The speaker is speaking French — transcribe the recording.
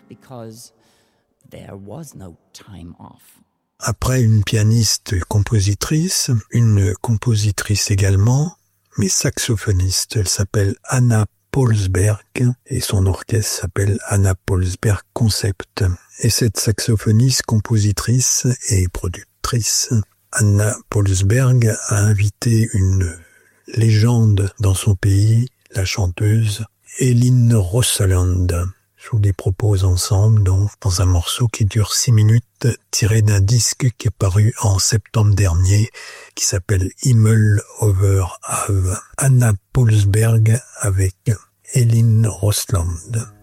because there was no time off. Après une pianiste et compositrice, une compositrice également, mais saxophoniste, elle s'appelle Anna Paulsberg et son orchestre s'appelle Anna Paulsberg Concept. Et cette saxophoniste, compositrice et productrice, Anna Paulsberg a invité une légende dans son pays, la chanteuse Elin Rosseland. Je vous les propose ensemble donc dans un morceau qui dure 6 minutes, tiré d'un disque qui est paru en septembre dernier, qui s'appelle Himmel over Have. Anna Paulsberg avec Elin Rosseland.